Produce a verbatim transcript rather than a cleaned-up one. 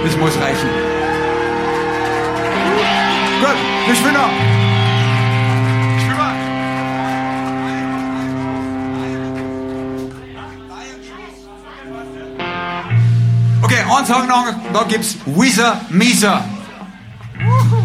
Das muss reichen. Gut, wir spielen noch. Okay, einen Song noch, da gibt's Wizard Misa.